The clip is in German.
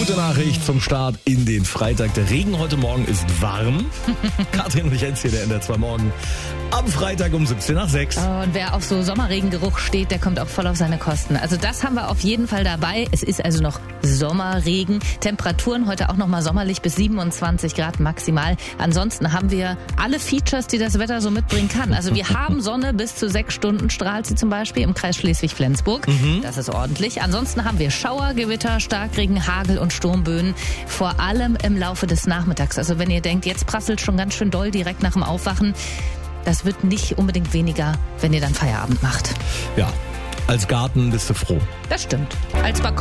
Gute Nachricht zum Start in den Freitag. Der Regen heute Morgen ist warm. Katrin und Jens hier, der NDR 2 Morgen. Am Freitag um 17:06. Und wer auf so Sommerregengeruch steht, der kommt auch voll auf seine Kosten. Also das haben wir auf jeden Fall dabei. Es ist also noch Sommerregen. Temperaturen heute auch noch mal sommerlich bis 27 Grad maximal. Ansonsten haben wir alle Features, die das Wetter so mitbringen kann. Also wir haben Sonne, bis zu 6 Stunden strahlt sie zum Beispiel im Kreis Schleswig-Flensburg. Das ist ordentlich. Ansonsten haben wir Schauer, Gewitter, Starkregen, Hagel und Sturmböen. Vor allem im Laufe des Nachmittags. Also wenn ihr denkt, jetzt prasselt schon ganz schön doll direkt nach dem Aufwachen. Das wird nicht unbedingt weniger, wenn ihr dann Feierabend macht. Ja, als Garten bist du froh. Das stimmt. Als Balkon